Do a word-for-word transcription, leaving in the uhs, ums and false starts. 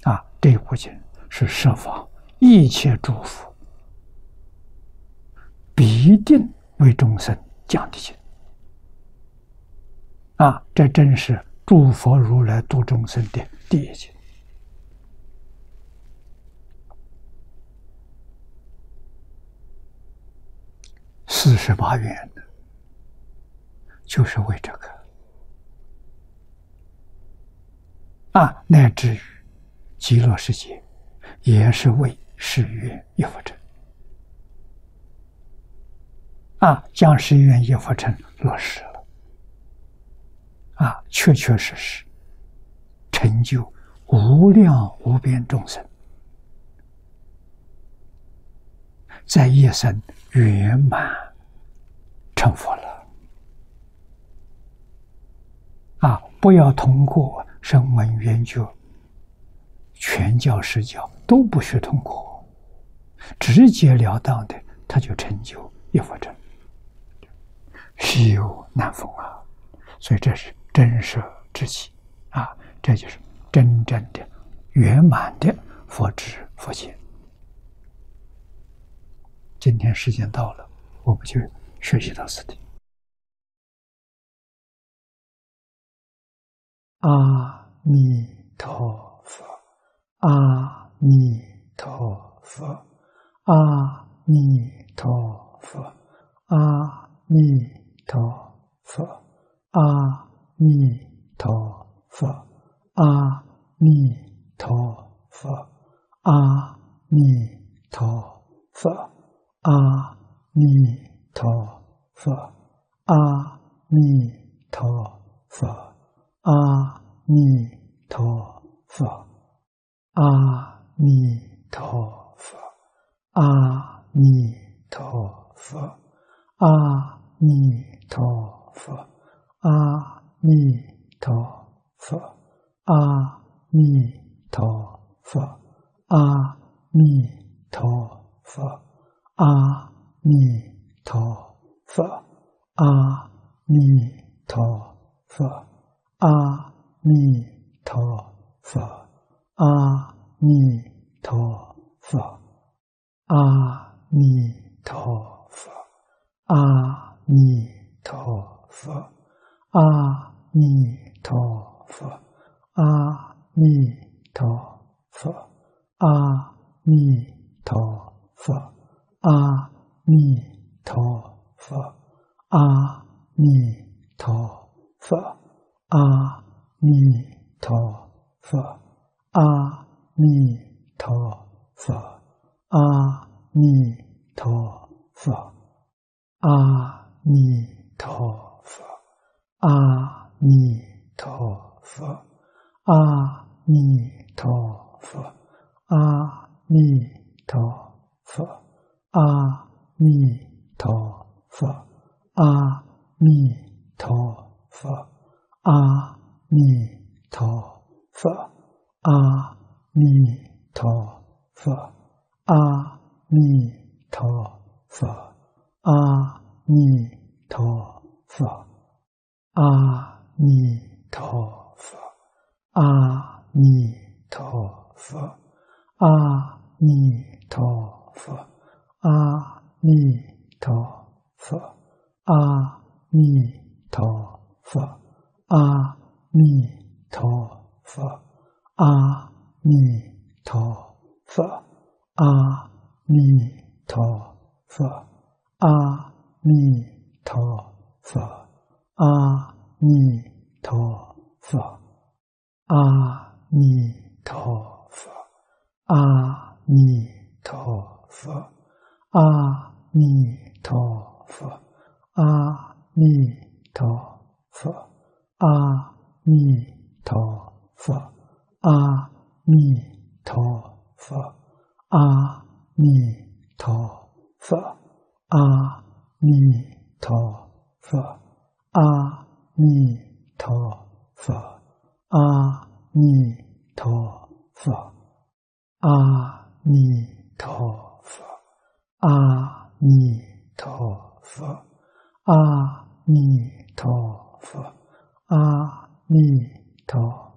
啊，这部经是设法一切诸佛必定为众生讲的经啊，这真是诸佛如来度众生的第一经。四十八愿的，就是为这个啊，乃至于极乐世界，也是为誓愿一佛乘啊，将誓愿一佛乘落实了啊，确确实实成就无量无边众生，在一生圆满成佛了啊！不要通过声闻缘觉、全教实教都不需通过，直截了当的他就成就一佛乘，稀有难逢啊！所以这是真实之气啊，这就是真正的圆满的佛知佛见。今天时间到了，我们就学习到此地。阿弥陀佛，阿弥陀佛，阿弥陀佛，阿弥陀佛，阿弥陀佛，阿弥陀佛，阿弥陀佛，阿弥陀佛，阿弥陀佛。阿弥陀佛，阿弥陀佛，阿弥陀佛，阿弥陀佛，阿弥陀佛，阿弥陀佛，阿弥陀佛，阿弥陀佛，阿弥陀佛。阿弥陀佛，阿弥陀佛，阿弥陀佛，阿弥陀佛，阿弥陀佛，阿弥陀佛，阿弥陀佛，阿弥陀佛，阿弥陀佛。阿弥陀佛，阿弥陀佛，阿弥陀佛，阿弥陀佛，阿弥陀佛，阿弥陀佛，阿弥陀佛，阿弥陀佛，阿弥陀佛。阿弥陀佛，阿弥陀佛，阿弥陀佛，阿弥陀佛，阿弥陀佛，阿弥陀佛，阿弥陀佛，阿弥陀佛，阿弥陀佛。阿弥陀佛，阿弥陀佛，阿弥陀佛，阿弥陀佛，阿弥陀佛，阿弥陀佛，阿弥陀佛，阿弥陀佛，阿弥陀佛。阿弥陀佛，阿弥陀佛，阿弥陀佛，阿弥陀佛，阿弥陀佛，阿弥陀佛，阿弥陀佛，阿弥陀佛，阿弥陀佛。阿弥陀